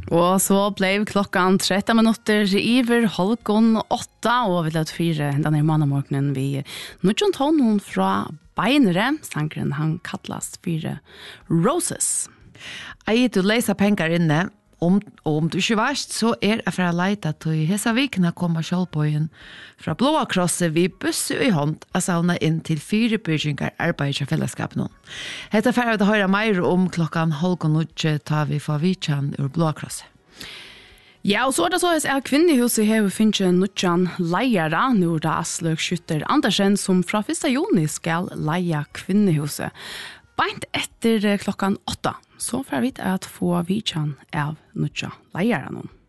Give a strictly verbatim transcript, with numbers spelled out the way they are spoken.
Och så blev klockan tretton minuter över halvgång åtta och vi lät fyra den här mannamorgonen vi nujon tonen från Beinere, sankeren han kallas fyra Roses. Ei, du leser pengar inne, om, om du ikke varst, så er jeg for å leite til hesa vikene kommer kjølpøyen fra Blåa Krosset vi busse i hånd og savne inn til fire byrgingar arbeid i fellesskapen. Hette for å høre mer om klokkan halv og nødje tar vi for vikene ur Blåa Krosset. Ja, og så er det så at kvinnehuset har finnet nødjan leiere, nå er det Asløk Skytter Andersen, som fra første juni skal leie kvinnehuset. Beint etter klokkan åtta, så får vi at få vidtjen av nødja leiere nå.